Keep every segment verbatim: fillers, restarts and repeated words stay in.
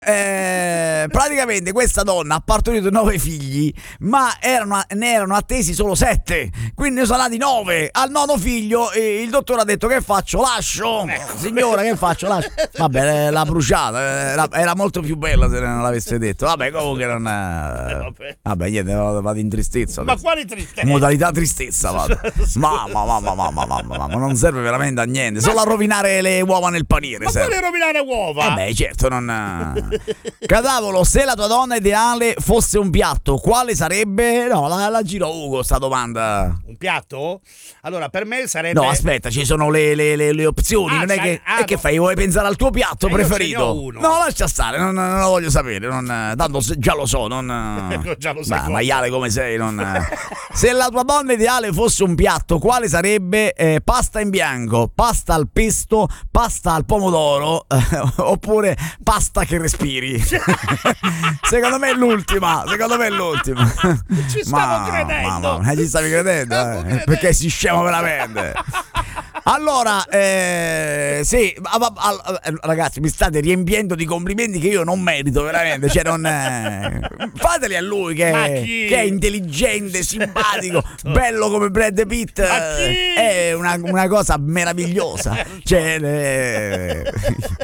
Eh, praticamente questa donna ha partorito nove figli, ma erano, ne erano attesi solo sette, quindi ne sono nati nove. Al nono figlio eh, il dottore ha detto: che faccio? Lascio, signora, che faccio? Lascio. Vabbè, l'ha bruciata, era, era molto più bella se non l'avesse detto. Vabbè, comunque non è... Vabbè, niente, vado in tristezza. Ma quali tristezza? Modalità tristezza vado. Mamma, mamma, mamma, mamma, mamma, non serve veramente a niente, solo a rovinare le uova nel paniere. Ma serve. quale rovinare uova? Vabbè, certo, non... Cadavolo, se la tua donna ideale fosse un piatto, quale sarebbe? No, la, la giro Ugo sta domanda. Un piatto? Allora, per me sarebbe... No, aspetta, ci sono le, le, le, le opzioni. Ah, non è sai, che, ah, è che no. fai? Vuoi pensare al tuo piatto Eh, io preferito? ce ne ho uno. No, lascia stare, non, non lo voglio sapere. Non, tanto se- già lo so. Non, Ecco, già lo sai Beh, cosa. maiale come sei. Non, se la tua donna ideale fosse un piatto, quale sarebbe? Eh, pasta in bianco, pasta al pesto, pasta al pomodoro, eh, oppure pasta che respiri. Secondo me è l'ultima. Secondo me è l'ultima. Ci stavo credendo. Ma, ma, ci stavi credendo, Stavo eh? credendo. Perché si scemo veramente. Allora, eh, sì, ma- ma- ma- ragazzi, mi state riempiendo di complimenti che io non merito veramente. Cioè, non, eh, fateli a lui che, Ma è- chi? che è intelligente, simpatico, bello come Brad Pitt. Ma chi? È una, una cosa meravigliosa. Cioè, eh,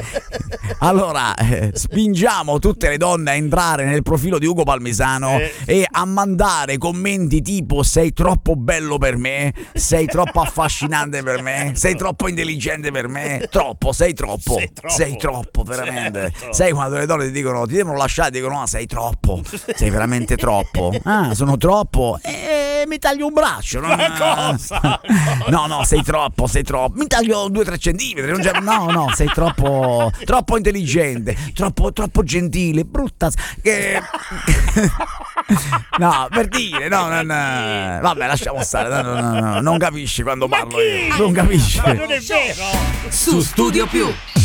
allora, eh, spingiamo tutte le donne a entrare nel profilo di Ugo Palmisano Eh. e a mandare commenti tipo: sei troppo bello per me, sei troppo affascinante per me, sei troppo intelligente per me, troppo, sei troppo, Sei troppo. sei troppo veramente. Certo. Sai quando le donne ti dicono, ti devono lasciare, ti dicono: ah, sei troppo, sei veramente troppo. Ah, sono troppo, e mi taglio un braccio. Non... Ma cosa? No, no, sei troppo, sei troppo. Mi taglio due o tre centimetri. Non c'è... No, no, sei troppo, troppo intelligente, troppo, troppo gentile, brutta. Che... No, per dire, no, non... Vabbè, lasciamo stare. No, no, no, no, non capisci quando Ma parlo chi? io. Non capisci. Ma non è vero! Su Studio Più.